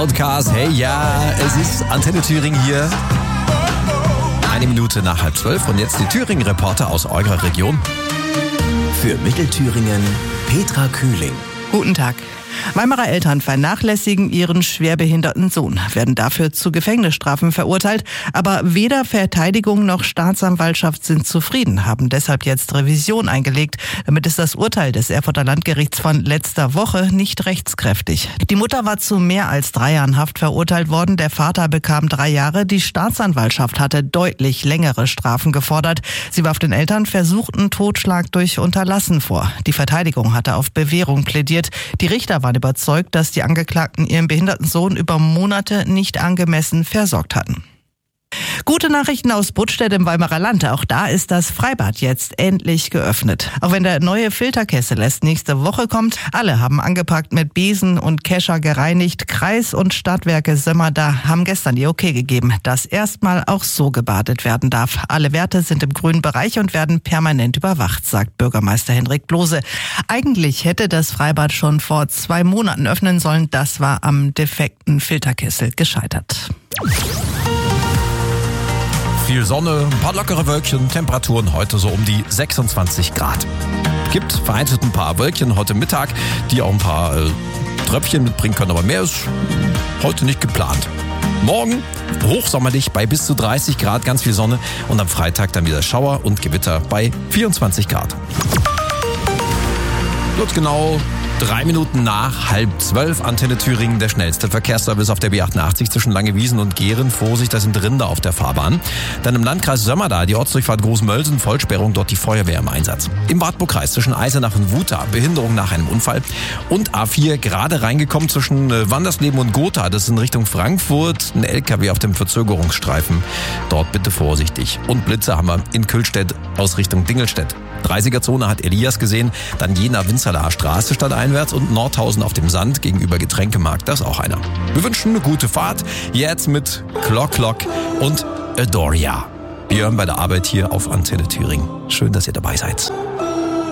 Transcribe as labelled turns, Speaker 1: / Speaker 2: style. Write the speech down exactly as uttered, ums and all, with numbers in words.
Speaker 1: Outcast. Hey, ja, es ist Antenne Thüringen hier. Eine Minute nach halb zwölf und jetzt die Thüringen-Reporter aus eurer Region.
Speaker 2: Für Mittelthüringen Petra Kühling.
Speaker 3: Guten Tag. Weimarer Eltern vernachlässigen ihren schwerbehinderten Sohn, werden dafür zu Gefängnisstrafen verurteilt. Aber weder Verteidigung noch Staatsanwaltschaft sind zufrieden, haben deshalb jetzt Revision eingelegt, damit ist das Urteil des Erfurter Landgerichts von letzter Woche nicht rechtskräftig. Die Mutter war zu mehr als drei Jahren Haft verurteilt worden, der Vater bekam drei Jahre. Die Staatsanwaltschaft hatte deutlich längere Strafen gefordert. Sie warf den Eltern versuchten Totschlag durch Unterlassen vor. Die Verteidigung hatte auf Bewährung plädiert. Die Richter waren überzeugt, dass die Angeklagten ihren behinderten Sohn über Monate nicht angemessen versorgt hatten. Gute Nachrichten aus Budstedt im Weimarer Land. Auch da ist das Freibad jetzt endlich geöffnet. Auch wenn der neue Filterkessel erst nächste Woche kommt. Alle haben angepackt, mit Besen und Kescher gereinigt. Kreis und Stadtwerke Sömmerda haben gestern die Okay gegeben, dass erstmal auch so gebadet werden darf. Alle Werte sind im grünen Bereich und werden permanent überwacht, sagt Bürgermeister Hendrik Blose. Eigentlich hätte das Freibad schon vor zwei Monaten öffnen sollen. Das war am defekten Filterkessel gescheitert.
Speaker 1: Viel Sonne, ein paar lockere Wölkchen, Temperaturen heute so um die sechsundzwanzig Grad. Gibt vereinzelt ein paar Wölkchen heute Mittag, die auch ein paar äh, Tröpfchen mitbringen können, aber mehr ist heute nicht geplant. Morgen hochsommerlich bei bis zu dreißig Grad, ganz viel Sonne und am Freitag dann wieder Schauer und Gewitter bei vierundzwanzig Grad. Wird genau drei Minuten nach halb zwölf. Antenne Thüringen, der schnellste Verkehrsservice auf der B achtundachtzig zwischen Langewiesen und Gehren. Vorsicht, da sind Rinder auf der Fahrbahn. Dann im Landkreis Sömmerda, die Ortsdurchfahrt Großmölsen, Vollsperrung, dort die Feuerwehr im Einsatz. Im Wartburgkreis zwischen Eisenach und Wuta, Behinderung nach einem Unfall. Und A vier gerade reingekommen zwischen Wandersleben und Gotha, das ist in Richtung Frankfurt. Ein L K W auf dem Verzögerungsstreifen. Dort bitte vorsichtig. Und Blitze haben wir in Kühlstedt aus Richtung Dingelstedt. dreißiger-Zone hat Elias gesehen, dann Jena-Winzerlaher Straße stadteinwärts und Nordhausen auf dem Sand gegenüber Getränkemarkt, das ist auch einer. Wir wünschen eine gute Fahrt, jetzt mit Clock Clock und Adoria. Wir hören bei der Arbeit hier auf Antenne Thüringen. Schön, dass ihr dabei seid.